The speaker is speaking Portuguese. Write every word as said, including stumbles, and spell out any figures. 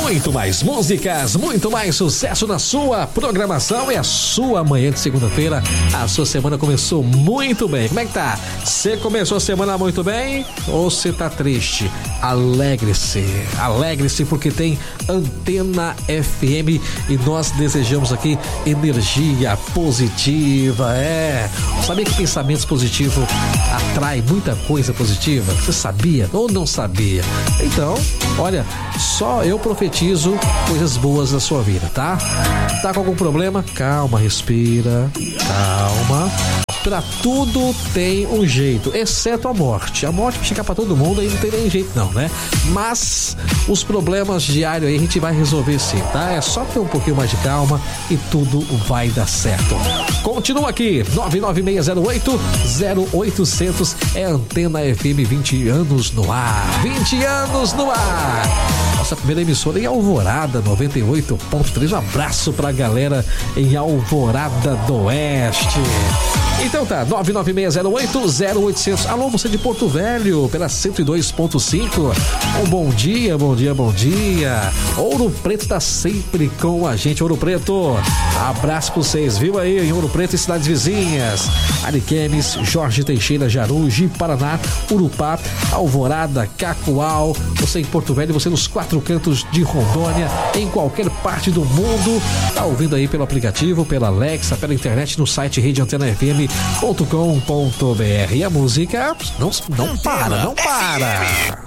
Muito mais músicas, muito mais sucesso na sua programação. É a sua manhã de segunda-feira. A sua semana começou muito bem. Como é que tá? Você começou a semana muito bem ou você tá triste? Alegre-se, alegre-se porque tem Antena F M e nós desejamos aqui energia positiva. É, sabia que pensamentos positivos atrai muita coisa positiva? Você sabia ou não sabia? Então, olha, só eu profetizo coisas boas na sua vida, tá? Tá com algum problema? Calma, respira, calma. Pra tudo tem um jeito, exceto a morte. A morte vai chegar pra todo mundo aí não tem nem jeito não, né? Mas os problemas diários aí a gente vai resolver sim, tá? É só ter um pouquinho mais de calma e tudo vai dar certo. Continua aqui, nove nove seis zero oito zero oitocentos é Antena F M, vinte anos no ar. vinte anos no ar. Nossa primeira emissora em Alvorada, noventa e oito ponto três. Um abraço pra galera em Alvorada do Oeste. Então tá, nove nove seis zero oito zero oitocentos. Alô, você de Porto Velho, pela cento e dois ponto cinco. Um bom dia, bom dia, bom dia. Ouro Preto tá sempre com a gente, Ouro Preto. Abraço pra vocês, viu aí, em Ouro Preto e cidades vizinhas. Ariquemes, Jorge Teixeira, Jaru, Ji-Paraná, Urupá, Alvorada, Cacoal. Você em Porto Velho, você nos quatro cantos de Rondônia, em qualquer parte do mundo. Tá ouvindo aí pelo aplicativo, pela Alexa, pela internet, no site rede antena f m ponto com ponto b r. E a música não, não para, não para.